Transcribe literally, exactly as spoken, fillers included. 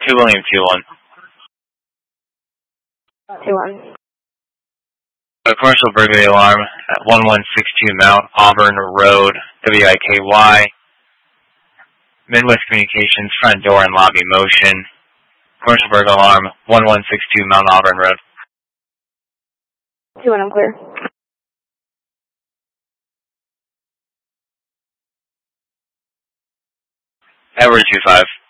two William two one. two one. A commercial burglary alarm at one one six two Mount Auburn Road, W I K Y. Midwest Communications, front door and lobby motion. Commercial burglary alarm, one one six two Mount Auburn Road. two one, I'm clear. Edward two five.